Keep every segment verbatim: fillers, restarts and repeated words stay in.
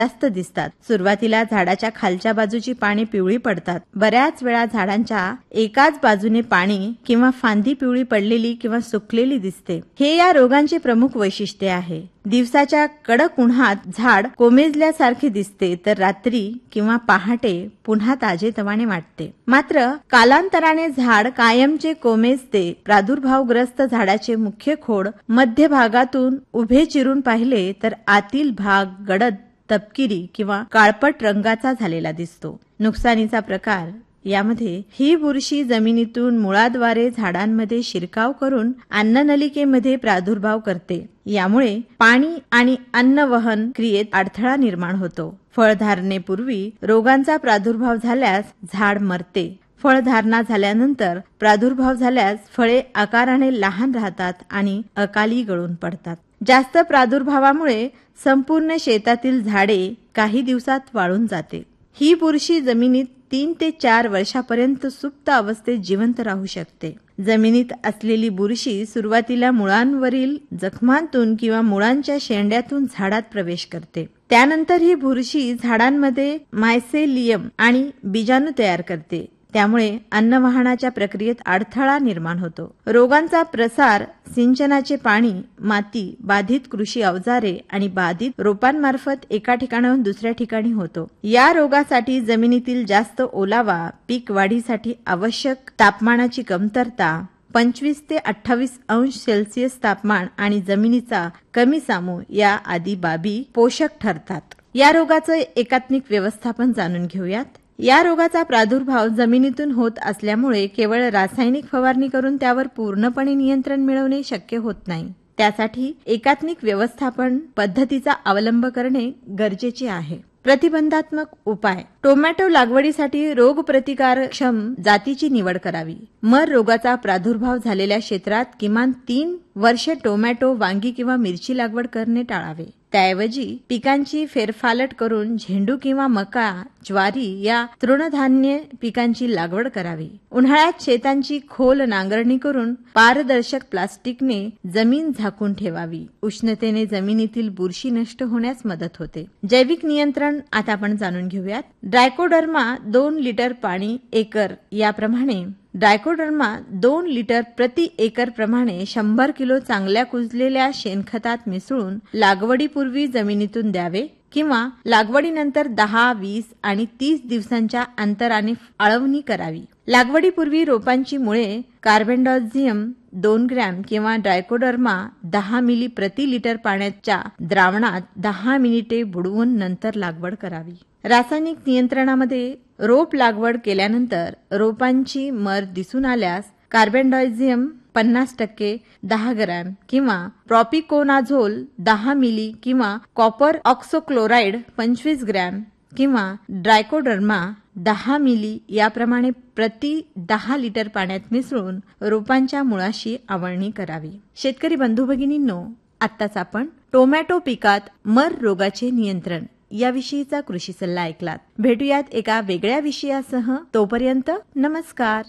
जास्त दिसतात. सुरुवातीला झाडाच्या खालच्या बाजूची पाने पिवळी पडतात. बऱ्याच वेळा झाडांच्या एकाच बाजूने पाने किंवा फांदी पिवळी पडलेली किंवा सुकलेली दिसते. हे या रोगांचे प्रमुख वैशिष्ट्य आहे. दिवसाच्या कडक उन्हात झाड कोमेजल्यासारखे दिसते, तर रात्री किंवा पहाटे पुन्हा ताजेतवाने वाटते. मात्र कालांतराने झाड कायमचे कोमेजते. प्रादुर्भावग्रस्त झाडाचे मुख्य खोड मध्य भागातून उभे चिरून पाहिले तर आतील भाग गडद, तपकिरी किंवा काळपट रंगाचा झालेला दिसतो. नुकसानीचा प्रकार यामध्ये ही बुरशी जमिनीतून मुळाद्वारे झाडांमध्ये शिरकाव करून अन्ननलिकेमध्ये प्रादुर्भाव करते. यामुळे पाणी आणि अन्न वहन क्रियेत अडथळा निर्माण होतो. फळधारणेपूर्वी रोगांचा प्रादुर्भाव झाल्यास झाड मरते. फळधारणा झाल्यानंतर प्रादुर्भाव झाल्यास फळे आकाराने लहान राहतात आणि अकाली गळून पडतात. जास्त प्रादुर्भावामुळे संपूर्ण शेतातील झाडे काही दिवसात वाळून जाते. ही बुरशी जमिनीत तीन ते चार वर्षापर्यंत सुप्त अवस्थेत जिवंत राहू शकते. जमिनीत असलेली बुरशी सुरुवातीला मुळांवरील जखमांतून किंवा मुळांच्या शेंड्यातून झाडात प्रवेश करते. त्यानंतर ही बुरशी झाडांमध्ये मायसेलियम आणि बीजाणू तयार करते. त्यामुळे अन्नवाहनाच्या प्रक्रियेत अडथळा निर्माण होतो. रोगांचा प्रसार सिंचनाचे पाणी, माती, बाधित कृषी अवजारे आणि बाधित रोपांमार्फत एका ठिकाणाहून दुसऱ्या ठिकाणी होतो. या रोगासाठी जमिनीतील जास्त ओलावा, पीक वाढीसाठी आवश्यक तापमानाची कमतरता, पंचवीस ते अठ्ठावीस अंश सेल्सिअस तापमान आणि जमिनीचा कमी सामू या आदी बाबी पोषक ठरतात. या रोगाचं एकात्मिक व्यवस्थापन जाणून घेऊयात. या रोगाचा प्रादुर्भाव जमिनीतून होत असल्यामुळे केवळ रासायनिक फवारणी करून त्यावर पूर्णपणे नियंत्रण मिळवणे शक्य होत नाही. त्यासाठी एकात्मिक व्यवस्थापन पद्धतीचा अवलंब करणे गरजेचे आहे. प्रतिबंधात्मक उपाय: टोमॅटो लागवडीसाठी रोगप्रतिकारक्षम जातीची निवड करावी. मर रोगाचा प्रादुर्भाव झालेल्या क्षेत्रात किमान तीन वर्षे टोमॅटो, वांगी किंवा मिरची लागवड करणे टाळावे. त्याऐवजी पिकांची फेरफालट करून झेंडू किंवा मका, ज्वारी या तृणधान्य पिकांची लागवड करावी. उन्हाळ्यात शेतांची खोल नांगरणी करून पारदर्शक प्लास्टिकने जमीन झाकून ठेवावी. उष्णतेने जमिनीतील बुरशी नष्ट होण्यास मदत होते. जैविक नियंत्रण आता आपण जाणून घेऊयात. ड्रायकोडर्मा दोन लिटर पाणी एकर याप्रमाणे ड्रायकोडर्मा दोन लिटर प्रति एकर प्रमाणे शंभर किलो चांगल्या कुजलेल्या शेणखतात मिसळून लागवडीपूर्वी जमिनीतून द्यावे किंवा लागवडीनंतर दहा, वीस आणि तीस दिवसांच्या अंतराने आळवणी करावी. लागवडीपूर्वी रोपांची मुळे कार्बेंडॉझियम दोन ग्रॅम किंवा ड्रायकोडर्मा दहा मिली प्रति लिटर पाण्याच्या द्रावणात दहा मिनिटे बुडवून नंतर लागवड करावी. रासायनिक नियंत्रणामध्ये रोप लागवड केल्यानंतर रोपांची मर दिसून आल्यास कार्बेंडॉझियम पन्नास टक्के दहा ग्रॅम किंवा प्रॉपिकोनाझोल दहा मिली किंवा कॉपर ऑक्सोक्लोराइड पंचवीस ग्रॅम किंवा ड्रायकोडर्मा दहा मिली याप्रमाणे प्रति दहा लिटर पाण्यात मिसळून रोपांच्या मुळाशी आवळणी करावी. शेतकरी बंधू भगिनींनो, आत्ताच आपण टोमॅटो पिकात मर रोगाचे नियंत्रण याविषयीचा कृषी सल्ला ऐकलात. भेटूयात एका वेगळ्या विषयासह. तोपर्यंत नमस्कार.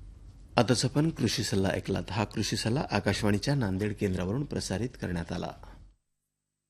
आताच आपण कृषी सल्ला ऐकलात. हा कृषी सल्ला आकाशवाणीच्या नांदेड केंद्रावरून प्रसारित करण्यात आला.